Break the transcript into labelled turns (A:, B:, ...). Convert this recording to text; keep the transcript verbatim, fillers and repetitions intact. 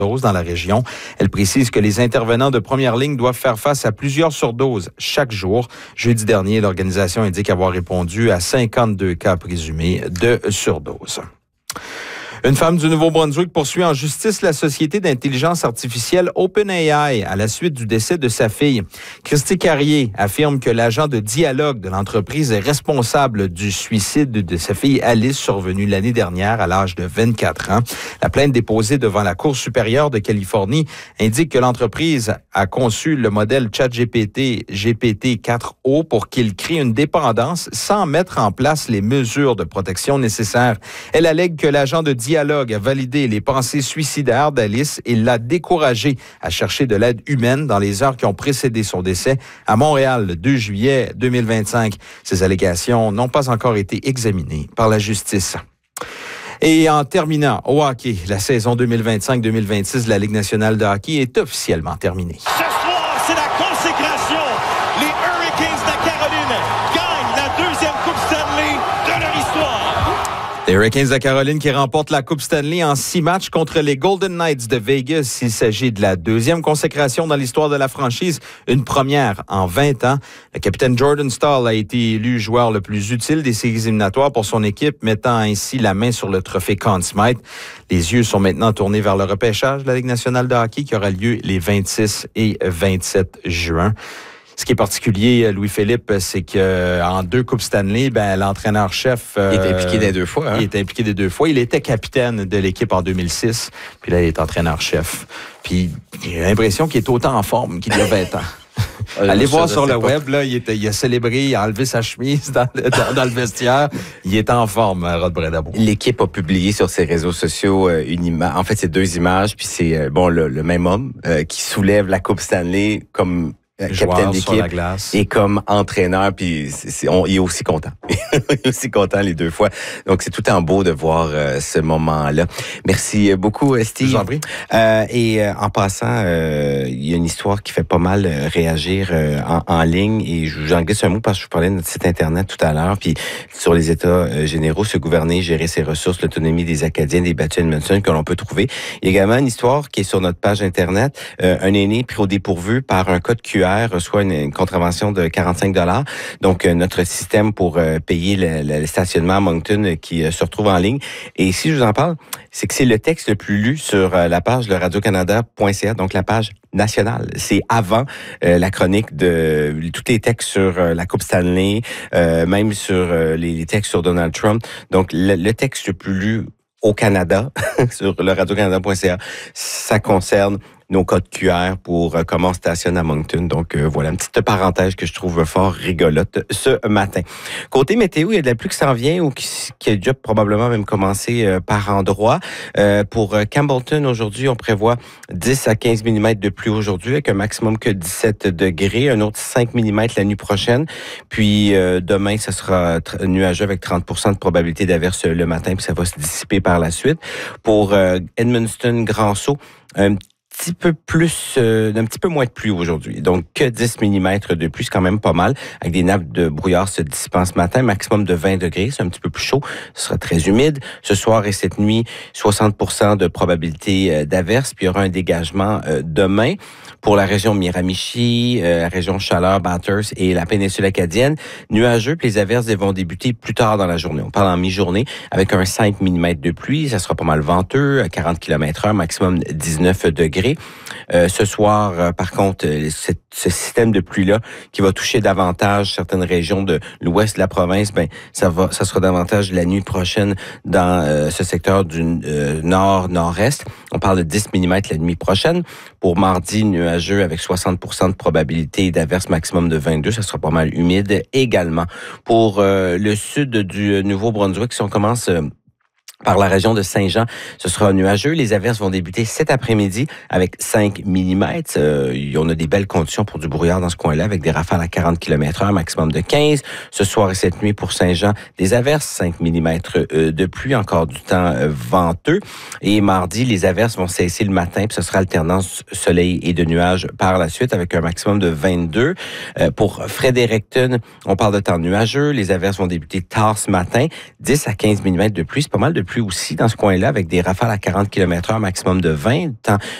A: dans la région. Elle précise que les intervenants de première ligne doivent faire face à plusieurs surdoses chaque jour. Jeudi dernier, l'organisation indique avoir répondu à cinquante-deux cas présumés de surdose. Une femme du Nouveau-Brunswick poursuit en justice la société d'intelligence artificielle OpenAI à la suite du décès de sa fille. Christy Carrier affirme que l'agent de dialogue de l'entreprise est responsable du suicide de sa fille Alice, survenue l'année dernière à l'âge de vingt-quatre ans. La plainte déposée devant la Cour supérieure de Californie indique que l'entreprise a conçu le modèle ChatGPT G P T quatre O pour qu'il crée une dépendance sans mettre en place les mesures de protection nécessaires. Elle allègue que l'agent de dialogue dialogue a validé les pensées suicidaires d'Alice et l'a découragée à chercher de l'aide humaine dans les heures qui ont précédé son décès à Montréal le deux juillet deux mille vingt-cinq. Ces allégations n'ont pas encore été examinées par la justice. Et en terminant, au hockey, la saison deux mille vingt-cinq deux mille vingt-six de la Ligue nationale de hockey est officiellement terminée.
B: Ce soir, c'est la consécration. Les Hurricanes de Caroline gagnent la deuxième Coupe Stanley de leur histoire.
A: Les Hurricanes de Caroline qui remportent la Coupe Stanley en six matchs contre les Golden Knights de Vegas. Il s'agit de la deuxième consécration dans l'histoire de la franchise, une première en vingt ans. Le capitaine Jordan Staal a été élu joueur le plus utile des séries éliminatoires pour son équipe, mettant ainsi la main sur le trophée Conn Smythe. Les yeux sont maintenant tournés vers le repêchage de la Ligue nationale de hockey qui aura lieu les vingt-six et vingt-sept juin. Ce qui est particulier, Louis-Philippe, c'est qu'en deux Coupes Stanley, ben, l'entraîneur-chef...
C: Euh, il est impliqué des deux fois. Hein?
A: Il est impliqué des deux fois. Il était capitaine de l'équipe en deux mille six, puis là, il est entraîneur-chef. Puis j'ai l'impression qu'il est autant en forme qu'il y a vingt ans. Allez voir sur le web, là, il, était, il a célébré, il a enlevé sa chemise dans le, dans, dans le vestiaire. Il est en forme, Rod Bredabo.
C: L'équipe a publié sur ses réseaux sociaux euh, une image. En fait, c'est deux images, puis c'est euh, bon le, le même homme euh, qui soulève la Coupe Stanley comme capitaine d'équipe et comme entraîneur, puis c'est, c'est, on, il est aussi content. Il est aussi content les deux fois. Donc, c'est tout en beau de voir euh, ce moment-là. Merci beaucoup, Steve.
A: Je vous en prie.
C: Euh, et euh, en passant, euh, il y a une histoire qui fait pas mal réagir euh, en, en ligne, et j'en glisse un mot parce que je vous parlais de notre site Internet tout à l'heure, puis sur les États euh, généraux, se gouverner, gérer ses ressources, l'autonomie des Acadiens, des battus Edmondson que l'on peut trouver. Il y a également une histoire qui est sur notre page Internet. Euh, un aîné pris au dépourvu par un code Q R reçoit une, une contravention de quarante-cinq dollars. Donc, euh, notre système pour euh, payer le, le stationnement à Moncton euh, qui euh, se retrouve en ligne. Et si je vous en parle, c'est que c'est le texte le plus lu sur euh, la page de radio canada point c a, donc la page nationale. C'est avant euh, la chronique de tous les textes sur euh, la Coupe Stanley, euh, même sur euh, les, les textes sur Donald Trump. Donc, le, le texte le plus lu au Canada, sur le radio canada point c a, ça concerne nos codes Q R pour euh, comment on stationne à Moncton. Donc, euh, voilà, une petite parenthèse que je trouve fort rigolote ce matin. Côté météo, il y a de la pluie qui s'en vient ou qui, qui a déjà probablement même commencé euh, par endroit. Euh, pour euh, Campbellton, aujourd'hui, on prévoit dix à quinze millimètres de pluie aujourd'hui avec un maximum que dix-sept degrés, un autre cinq millimètres la nuit prochaine. Puis, euh, demain, ça sera tr- nuageux avec trente pour cent de probabilité d'averse le matin, puis ça va se dissiper par la suite. Pour euh, Edmundston, Grand-Sault, un petit peu plus, euh, un petit peu moins de pluie aujourd'hui. Donc, que dix millimètres de pluie, c'est quand même pas mal. Avec des nappes de brouillard se dissipant ce matin, maximum de vingt degrés. C'est un petit peu plus chaud. Ce sera très humide. Ce soir et cette nuit, soixante pour cent de probabilité euh, d'averse. Puis, il y aura un dégagement euh, demain. Pour la région Miramichi, euh, la région Chaleur, Bathurst et la péninsule acadienne, nuageux, puis les averses vont débuter plus tard dans la journée. On parle en mi-journée avec un cinq millimètres de pluie. Ça sera pas mal venteux, à quarante kilomètres heure, maximum dix-neuf degrés. Euh, ce soir, euh, par contre, euh, ce, ce système de pluie-là qui va toucher davantage certaines régions de l'ouest de la province, ben ça va, ça sera davantage la nuit prochaine dans euh, ce secteur du euh, nord-nord-est. On parle de dix millimètres la nuit prochaine. Pour mardi, nuageux avec soixante pour cent de probabilité d'averse, maximum de vingt-deux. Ça sera pas mal humide également. Pour euh, le sud du Nouveau-Brunswick, si on commence euh, par la région de Saint-Jean, ce sera nuageux. Les averses vont débuter cet après-midi avec cinq millimètres. Euh, on a des belles conditions pour du brouillard dans ce coin-là avec des rafales à quarante kilomètres heure, maximum de quinze. Ce soir et cette nuit pour Saint-Jean, des averses, cinq millimètres de pluie, encore du temps venteux. Et mardi, les averses vont cesser le matin, puis ce sera alternance soleil et de nuages par la suite avec un maximum de vingt-deux. Euh, pour Fredericton, on parle de temps nuageux. Les averses vont débuter tard ce matin, dix à quinze millimètres de pluie. C'est pas mal de pluie pluie aussi dans ce coin-là, avec des rafales à quarante kilomètres heure, maximum de vingt. Tant,